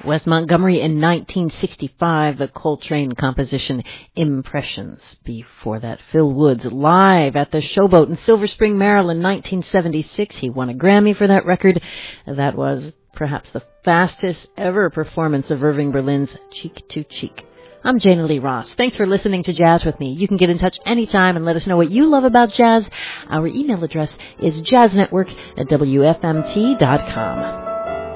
Wes Montgomery in 1965, the Coltrane composition Impressions. Before that, Phil Woods live at the Showboat in Silver Spring, Maryland, 1976. He won a Grammy for that record. That was perhaps the fastest ever performance of Irving Berlin's Cheek to Cheek. I'm Jana Lee Ross. Thanks for listening to Jazz with me. You can get in touch anytime and let us know what you love about jazz. Our email address is jazznetwork@wfmt.com.